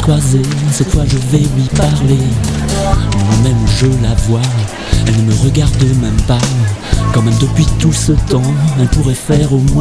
apprivoisée. Cette fois je vais lui parler. Moi-même je la vois, elle ne me regarde même pas. Quand même depuis tout ce temps, elle pourrait faire au moins